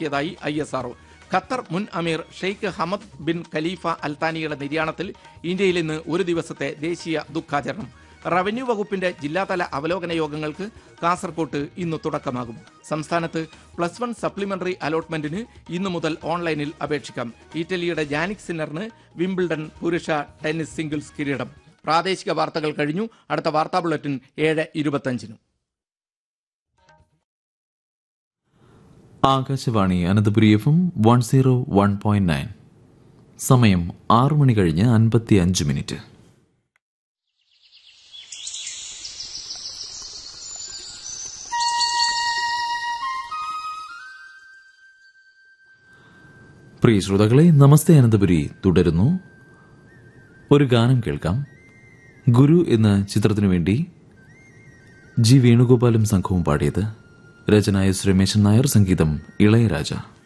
പൂർത്തിയാക്കിയതായി ISRO. Qatar മുൻ അമീർ Sheikh Hamad bin Khalifa അൽത്താനിയുടെ നിര്യാണത്തിൽ ഇന്ത്യയിൽ ഇന്ന് ഒരു ദിവസത്തെ ദേശീയ ദുഃഖാചരണം. റവന്യൂ വകുപ്പിന്റെ ജില്ലാതല അവലോകന യോഗങ്ങൾക്ക് കാസർകോട്ട് ഇന്ന് തുടക്കമാകും. സംസ്ഥാനത്ത് +1 സപ്ലിമെന്ററി അലോട്ട്മെന്റിന് ഇന്നു മുതൽ ഓൺലൈനിൽ അപേക്ഷിക്കാം. ഇറ്റലിയുടെ ജാനിക് സിന്നറിന് വിംബിൾഡൺ പുരുഷ ടെന്നീസ് സിംഗിൾസ് കിരീടം. പ്രാദേശിക വാർത്തകൾ കഴിഞ്ഞു. അടുത്ത വാർത്താ ബുള്ളറ്റിൻ 7:25. ആകാശവാണി അനന്തപുരി FM 101.9. സമയം 6 മണി കഴിഞ്ഞ് 55 മിനിറ്റ്. പ്രിയ ശ്രോതാക്കളെ, നമസ്തേ അനന്തപുരി തുടരുന്നു. ഒരു ഗാനം കേൾക്കാം. ഗുരു എന്ന ചിത്രത്തിനു വേണ്ടി G. വേണുഗോപാലും സംഘവും പാടിയത്. രചന S. രമേശൻ നായർ, സംഗീതം ഇളയരാജ.